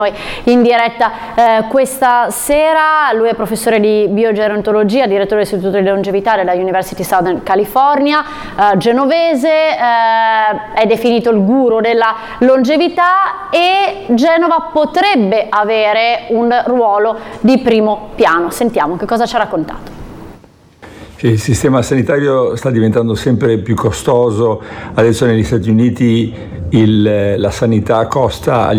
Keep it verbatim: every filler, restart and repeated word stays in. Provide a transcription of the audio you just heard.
In diretta eh, questa sera. Lui è professore di biogerontologia, direttore dell'Istituto di Longevità della University Southern California, eh, genovese, eh, è definito il guru della longevità e Genova potrebbe avere un ruolo di primo piano. Sentiamo che cosa ci ha raccontato. Il sistema sanitario sta diventando sempre più costoso, adesso negli Stati Uniti il, la sanità costa agli